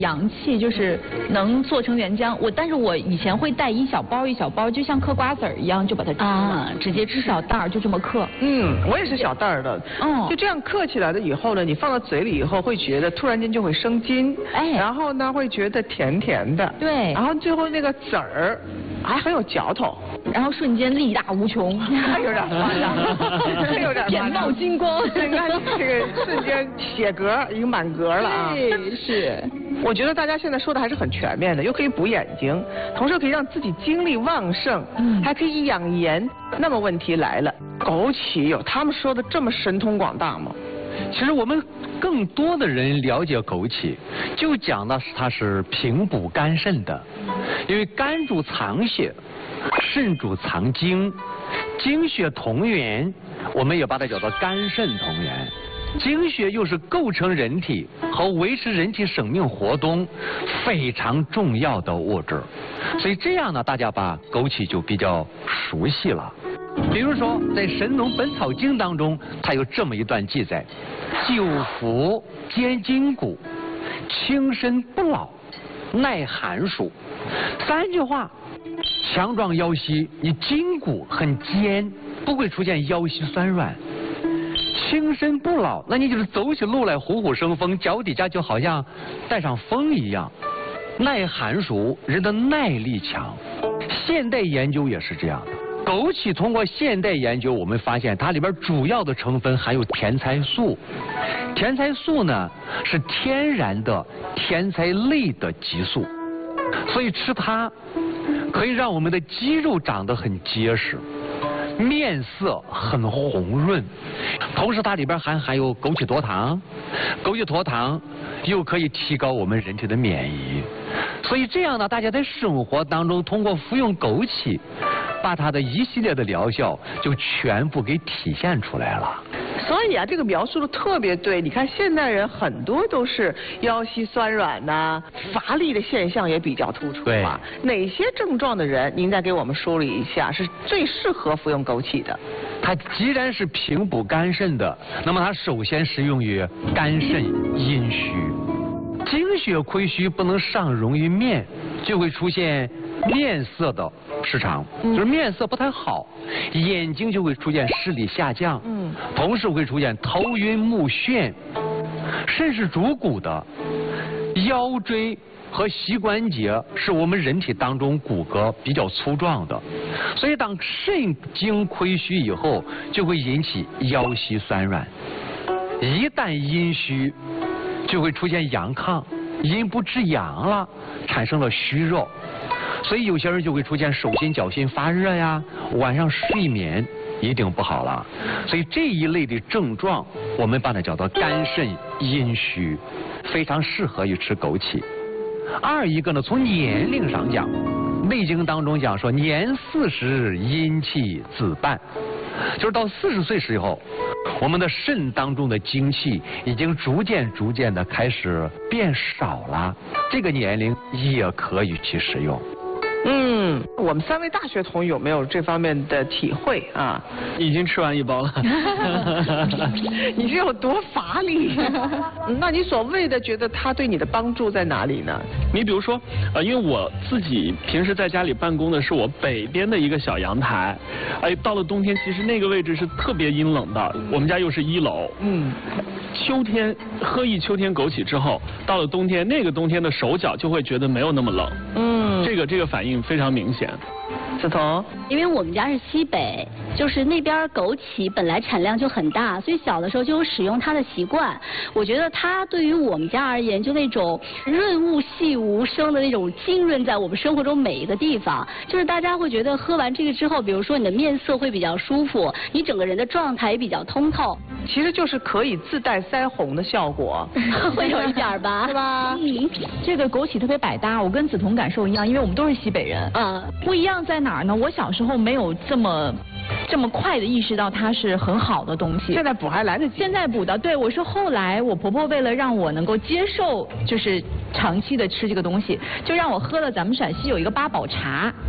阳气，就是能做成原浆。但是我以前会带一小包一小包，就像嗑瓜子儿一样，就把它吃了，直接吃小袋儿，就这么嗑。 我也是小袋儿的。就这样嗑起来了以后呢，你放到嘴里以后会觉得突然间就会生津，然后呢会觉得甜甜的， 对， 然后最后那个籽儿还很有嚼头， 然后瞬间力大无穷， 有点夸张，有点眼冒金光， 你看这个瞬间血格已经满格了啊！ 对，是。 我觉得大家现在说的还是很全面的，又可以补眼睛，同时可以让自己精力旺盛，还可以养颜。那么问题来了，枸杞有他们说的这么神通广大吗？ 其实我们更多的人了解枸杞，就讲的是它是平补肝肾的，因为肝主藏血，肾主藏精，精血同源，我们也把它叫做肝肾同源。精血又是构成人体和维持人体生命活动非常重要的物质，所以这样呢，大家把枸杞就比较熟悉了。比如说，在《神农本草经》当中，它有这么一段记载：久服坚筋骨，轻身不老，耐寒暑。3句话，强壮腰膝，你筋骨很坚，不会出现腰膝酸软。轻身不老，那你就是走起路来虎虎生风，脚底下就好像带上风一样。耐寒暑，人的耐力强。现代研究也是这样的。枸杞通过现代研究，我们发现它里边主要的成分含有甜菜素。甜菜素呢是天然的甜菜类的激素，所以吃它可以让我们的肌肉长得很结实，面色很红润，同时它里边还含有枸杞多糖，枸杞多糖又可以提高我们人体的免疫，所以这样呢，大家在生活当中通过服用枸杞，把它的一系列的疗效就全部给体现出来了。 所以啊，这个描述的特别对。你看现代人很多都是腰膝酸软呐、乏力的现象也比较突出啊。哪些症状的人，您再给我们梳理一下，是最适合服用枸杞的？ 它既然是平补肝肾的，那么它首先适用于肝肾阴虚。精血亏虚不能上溶于面，就会出现面色的失常，就是面色不太好，眼睛就会出现视力下降，同时会出现头晕目眩。肾是主骨的，腰椎和膝关节是我们人体当中骨骼比较粗壮的，所以当肾精亏虚以后，就会引起腰膝酸软。一旦阴虚，就会出现阳亢，阴不制阳了，产生了虚弱。所以有些人就会出现手心脚心发热呀，晚上睡眠一定不好了。所以这一类的症状，我们把它叫做肝肾阴虚，非常适合于吃枸杞。二一个呢，从年龄上讲，《内经》当中讲说，年40阴气自半，就是到40岁时候，我们的肾当中的精气已经逐渐的开始变少了，这个年龄也可以去使用。 我们3位大学同有没有这方面的体会啊？ 已经吃完1包了。 你这有多乏力？那你所谓的觉得它对你的帮助在哪里呢？ 你比如说，因为我自己平时在家里办公的是我北边的一个小阳台，到了冬天，其实那个位置是特别阴冷的。我们家又是1楼。秋天喝一秋天枸杞之后，到了冬天，那个冬天的手脚就会觉得没有那么冷。这个反应非常明显。 梓潼， 因为我们家是西北，就是那边枸杞本来产量就很大，所以小的时候就有使用它的习惯。我觉得它对于我们家而言，就那种润物细无声的那种浸润在我们生活中每一个地方，就是大家会觉得喝完这个之后，比如说你的面色会比较舒服，你整个人的状态也比较通透。 其实就是可以自带腮红的效果， 会有一点吧， 是吧？ 这个枸杞特别百搭，我跟梓潼感受一样，因为我们都是西北人。不一样在哪儿呢？我小时候没有这么快的意识到它是很好的东西。 现在补还来得及。 现在补的，对，我是后来我婆婆为了让我能够接受，就是长期的吃这个东西，就让我喝了咱们陕西有一个八宝茶。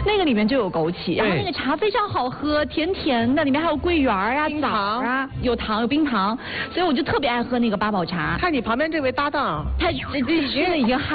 那个里面就有枸杞，然后那个茶非常好喝，甜甜的，里面还有桂圆啊、枣啊，有糖有冰糖，所以我就特别爱喝那个八宝茶。 看你旁边这位搭档， 他已经